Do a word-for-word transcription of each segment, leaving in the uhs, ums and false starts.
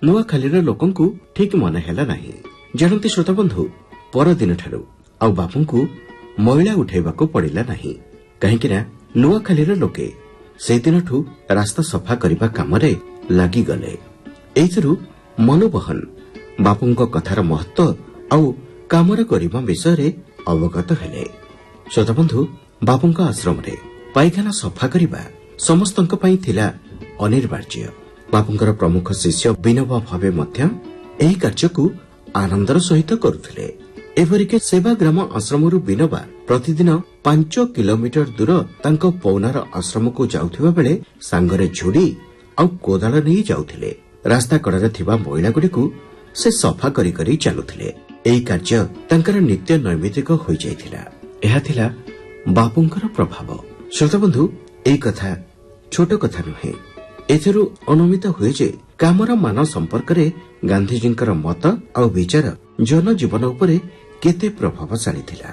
ନୂଆଖାଲିର ଲୋକଙ୍କୁ ଠିକ୍ ମନେ ହେଲା ନାହିଁ। ଜାଣନ୍ତି ଶ୍ରୋତାବନ୍ଧୁ, ପରଦିନଠାରୁ ଆଉ ବାପୁଙ୍କୁ ମଇଳା ଉଠାଇବାକୁ ପଡ଼ିଲା ନାହିଁ। କାହିଁକିନା ନୂଆଖାଲିର ଲୋକେ ସେଦିନଠୁ ରାସ୍ତା ସଫା କରିବା କାମରେ ଲାଗିଗଲେ। ଏଇଥିରୁ ମନୋବହନ ବାପୁଙ୍କ କଥାର ମହତ୍ତ୍ୱ ଆଉ କାମର କରିବା ବିଷୟରେ ଅବଗତ ହେଲେ। ଶ୍ରୋତାବନ୍ଧୁ, ବାପୁଙ୍କ ଆଶ୍ରମରେ ପାଇଖାନା ସଫା କରିବା ସମସ୍ତଙ୍କ ପାଇଁ ଥିଲା ଅନିବାର୍ଯ୍ୟ। ବାପୁଙ୍କର ପ୍ରମୁଖ ଶିଷ୍ୟ ବିନୋବା ଭାବେ ମଧ୍ୟ ଏହି କାର୍ଯ୍ୟକୁ ଆନନ୍ଦର ସହିତ କରୁଥିଲେ। ଏପରିକି ସେବାଗ୍ରାମ ଆଶ୍ରମରୁ ବିନୋବା ପ୍ରତିଦିନ ପାଞ୍ଚ କିଲୋମିଟର ଦୂର ତାଙ୍କ ପୌନାର ଆଶ୍ରମକୁ ଯାଉଥିବା ବେଳେ ସାଙ୍ଗରେ ଝୁଡ଼ି ଆଉ କୋଦାଳ ନେଇ ଯାଉଥିଲେ। ରାସ୍ତା କଡ଼ରେ ଥିବା ମଇଳାଗୁଡ଼ିକୁ ସେ ସଫା କରି କରି ଚାଲୁଥିଲେ। ଏହି କାର୍ଯ୍ୟ ତାଙ୍କର ନିତ୍ୟ ନୈମିତିକ ହୋଇଯାଇଥିଲା। ଏହା ଥିଲା ବାପୁଙ୍କର ପ୍ରଭାବ। ଶ୍ରୋତାବନ୍ଧୁ, ଏହି କଥା ଛୋଟ କଥା ନୁହେଁ। ଏଥିରୁ ଅନୁମିତ ହୁଏ ଯେ କାମର ମାନ ସମ୍ପର୍କରେ ଗାନ୍ଧିଜୀଙ୍କର ମତ ଆଉ ବିଚାର ଜନଜୀବନ ଉପରେ କେତେ ପ୍ରଭାବଶାଳୀ ଥିଲା।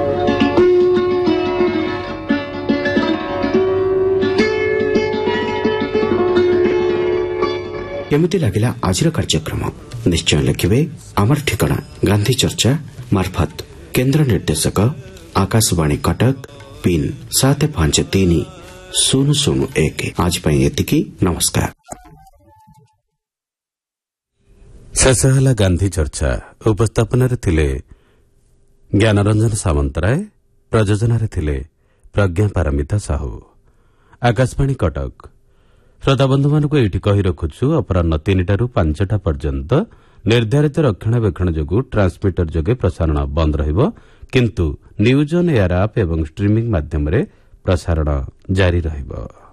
କେମିତି ଲାଗିଲା ଆଜିର କାର୍ଯ୍ୟକ୍ରମ? ନିଶ୍ଚୟ ଲେଖିବେ। ଆମର ଠିକଣା ଗାନ୍ଧୀ ଚର୍ଚ୍ଚା ମାର୍ଫତ କେନ୍ଦ୍ର ନିର୍ଦ୍ଦେଶକ ଆକାଶବାଣୀ କଟକ, ପିନ୍ ସାତ ପାଞ୍ଚ ତିନି ଶୂନ ଶୂନ ଏକ। ଆଜି ପାଇଁ ଏତିକି। ନମସ୍କାର। ଶେଷ ହେଲା ଗାନ୍ଧୀ ଚର୍ଚ୍ଚା। ଉପସ୍ଥାପନାରେ ଥିଲେ ଜ୍ଞାନରଞ୍ଜନ ସାମନ୍ତରାୟ, ପ୍ରଯୋଜନାରେ ଥିଲେ ପ୍ରଜ୍ଞା ପାରମିତା ସାହୁ। ଆକାଶବାଣୀ କଟକ। ଶ୍ରୋତାବନ୍ଧୁମାନଙ୍କୁ ଏଇଠି କହି ରଖୁଛୁ, ଅପରାହ୍ନ ତିନିଟାରୁ ପାଞ୍ଚଟା ପର୍ଯ୍ୟନ୍ତ ନିର୍ଦ୍ଧାରିତ ରକ୍ଷଣାବେକ୍ଷଣ ଯୋଗୁଁ ଟ୍ରାନ୍ସମିଟର ଯୋଗେ ପ୍ରସାରଣ ବନ୍ଦ ରହିବ, କିନ୍ତୁ ନ୍ୟୁଜ୍ ଅନ୍ ଏୟାର ଆପ୍ ଏବଂ ଷ୍ଟ୍ରିମିଂ ମାଧ୍ୟମରେ ପ୍ରସାରଣ ଜାରି ରହିବ।